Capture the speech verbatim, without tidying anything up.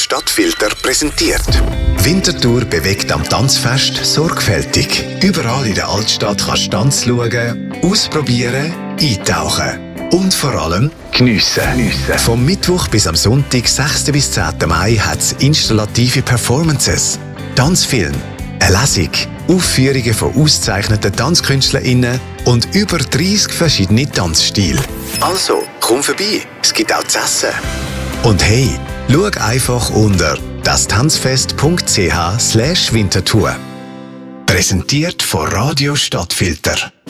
Stadtfilter präsentiert. Winterthur bewegt am Tanzfest sorgfältig. Überall in der Altstadt kannst du Tanz schauen, ausprobieren, eintauchen und vor allem geniessen. geniessen. Vom Mittwoch bis am Sonntag, sechsten bis zehnten Mai, hat es installative Performances, Tanzfilm, eine Lesung, Aufführungen von ausgezeichneten TanzkünstlerInnen und über dreißig verschiedene Tanzstile. Also, komm vorbei, es gibt auch zu essen. Und hey, schau einfach unter dastanzfest punkt c h slash Winterthur. Präsentiert von Radio Stadtfilter.